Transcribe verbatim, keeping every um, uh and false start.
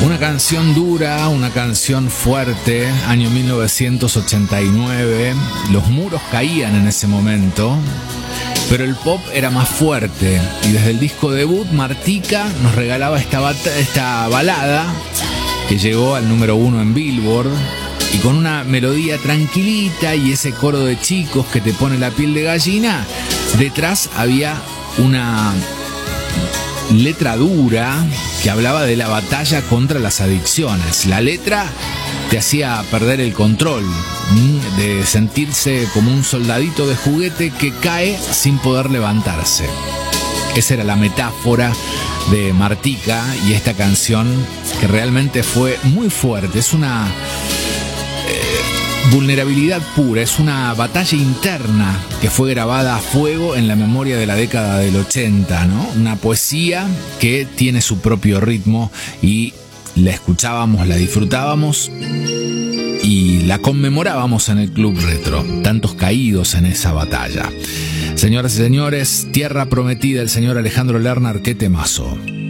Una canción dura, una canción fuerte, año mil novecientos ochenta y nueve. Los muros caían en ese momento, pero el pop era más fuerte. Y desde el disco debut, Martika nos regalaba esta, bat- esta balada que llegó al número uno en Billboard. Y con una melodía tranquilita y ese coro de chicos que te pone la piel de gallina, detrás había una letra dura que hablaba de la batalla contra las adicciones. La letra te hacía perder el control, de sentirse como un soldadito de juguete que cae sin poder levantarse. Esa era la metáfora de Martika y esta canción, que realmente fue muy fuerte. Es una vulnerabilidad pura, es una batalla interna que fue grabada a fuego en la memoria de la década del ochenta, ¿no? Una poesía que tiene su propio ritmo y la escuchábamos, la disfrutábamos y la conmemorábamos en el Club Retro. Tantos caídos en esa batalla. Señoras y señores, Tierra Prometida, el señor Alejandro Lerner, qué temazo.